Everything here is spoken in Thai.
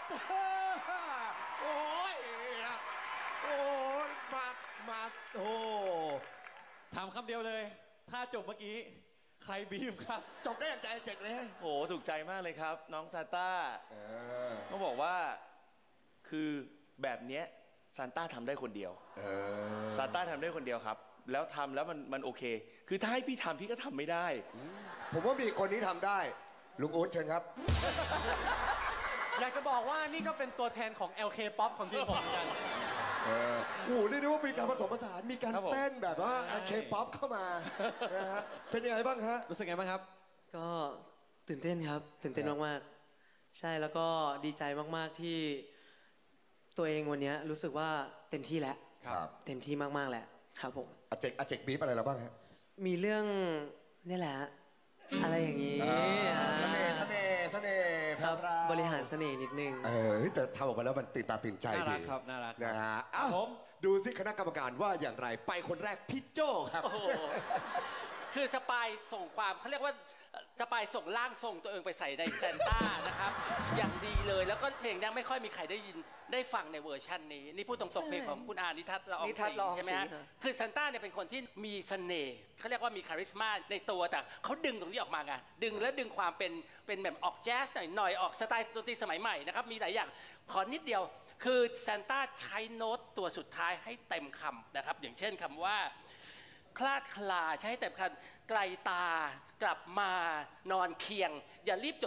โอ้ยโอ้ยมาโอ้ถามคำเดียวเลยถ้าจบเมื่อกี้ใครบีบครับจบได้อย่างใจเจ็กเลยโอ้ถูกใจมากเลยครับน้องซานต้าเขาบอกว่าคือแบบเนี้ยซานต้าทำได้คนเดียวซานต้าทำได้คนเดียวครับแล้วทำแล้วมันโอเคคือถ้าให้พี่ทำพี่ก็ทำไม่ได้ผมว่ามีคนนี้ทำได้ลุงอู๊ดเชิญครับอยากจะบอกว่านี่ก็เป็นตัวแทนของ LK Pop ของทีมผมเหมือนกันโอ้เรียกได้ว่ามีการผสมผสานมีการเต้นแบบว่าเคป๊อปเข้ามานะฮะเป็นยังไงบ้างฮะรู้สึกไงบ้างครับก็ตื่นเต้นครับตื่นเต้นมากๆใช่แล้วก็ดีใจมากๆที่ตัวเองวันนี้รู้สึกว่าเต็มที่แล้วเต็มที่มากๆแหละครับผมอาเจกบีบอะไรเราบ้างฮะมีเรื่องนี่แหละอะไรอย่างนี้เสน่ห์ครับบริหารเสน่ห์นิดนึงแต่ทำออกมาแล้วมันตื่นตาตื่นใจดีน่ารักครับน่ารักนะฮะผมดูสิคณะกรรมการว่าอย่างไรไปคนแรกพี่โจ้ครับคือสปายส่งความเขาเรียกว่าสปายส่งร่างทรงตัวเองไปใส่ในแซนต้านะครับอย่างดีเลยแล้วก็เพลงนี้ไม่ค่อยมีใครได้ยินได้ฟังในเวอร์ชันนี้นี่พูดตรงๆเพลงของคุณอานิทัศน์ละอองศรีใช่ไหมฮะคือแซนต้าเนี่ยเป็นคนที่มีเสน่ห์เขาเรียกว่ามีคาริสมาในตัวแต่เขาดึงตรงนี้ออกมาไงดึงความเป็นแบบออกแจ๊สหน่อยออกสไตล์ดนตรีสมัยใหม่นะครับมีหลายอย่างขอนิดเดียวคือแซนต้าใช้โน้ตตัวสุดท้ายให้เต็มคำนะครับอย่างเช่นคำว่าคลาดคลาใช้แต่คำไกลตากลับมานอนเคียงอย่ารีบ